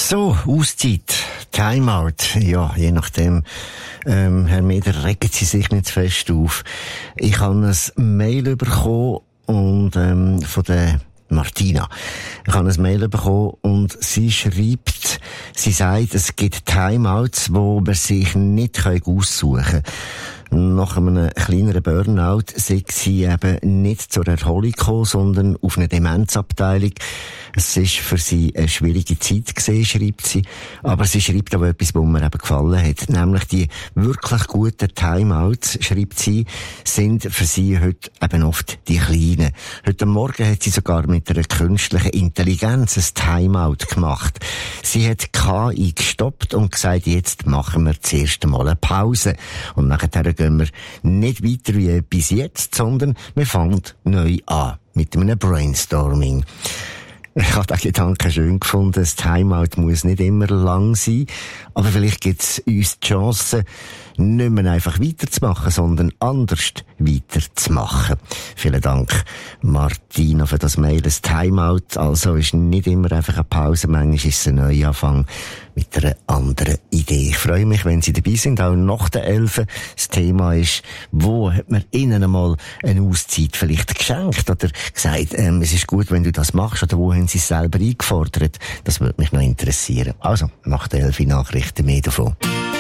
So, Auszeit, Timeout, ja, je nachdem, Herr Meder, regen Sie sich nicht zu fest auf. Ich habe ein Mail bekommen und von der Martina. Ich habe ein Mail bekommen und sie schreibt, sie sagt, es gibt Timeouts, wo man sich nicht aussuchen kann. Nach einem kleineren Burnout sei sie eben nicht zur Erholung gekommen, sondern auf eine Demenzabteilung. Es ist für sie eine schwierige Zeit gewesen, schreibt sie. Aber sie schreibt auch etwas, was mir eben gefallen hat. Nämlich die wirklich guten Timeouts, schreibt sie, sind für sie heute eben oft die kleinen. Heute Morgen hat sie sogar mit einer künstlichen Intelligenz ein Timeout gemacht. Sie hat KI gestoppt und gesagt, jetzt machen wir zuerst einmal eine Pause. Und nachher gehen wir nicht weiter wie bis jetzt, sondern wir fangen neu an mit einem Brainstorming. Ich habe den Gedanken schön gefunden, das Timeout muss nicht immer lang sein, aber vielleicht gibt es uns die Chance, nicht mehr einfach weiterzumachen, sondern anders weiterzumachen. Vielen Dank, Martina, für das Mail. Das Timeout also ist nicht immer einfach eine Pause, manchmal ist es ein Neuanfang mit einer anderen Idee. Ich freue mich, wenn Sie dabei sind, auch nach der 11. Das Thema ist, wo hat man Ihnen einmal eine Auszeit vielleicht geschenkt oder gesagt, es ist gut, wenn du das machst, oder wo haben Sie es selber eingefordert? Das würde mich noch interessieren. Also, nach der 11. Nachrichten mehr davon.